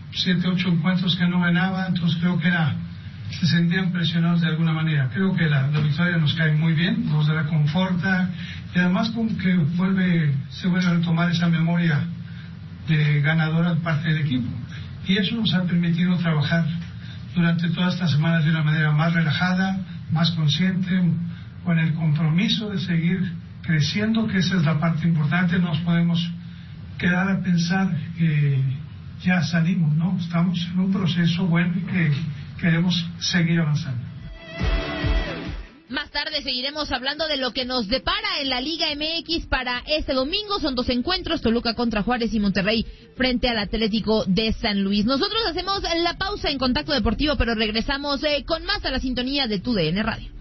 7, 8 encuentros que no ganaba, entonces creo que se sentían presionados de alguna manera. Creo que la victoria nos cae muy bien, nos reconforta, y además como que se vuelve a retomar esa memoria de ganadora de parte del equipo, y eso nos ha permitido trabajar durante todas estas semanas de una manera más relajada, más consciente, con el compromiso de seguir creciendo, que esa es la parte importante. No nos podemos quedar a pensar que ya salimos, ¿no? Estamos en un proceso bueno y que queremos seguir avanzando. Más tarde seguiremos hablando de lo que nos depara en la Liga MX para este domingo. Son 2 encuentros, Toluca contra Juárez y Monterrey frente al Atlético de San Luis. Nosotros hacemos la pausa en Contacto Deportivo, pero regresamos con más a la sintonía de TUDN Radio.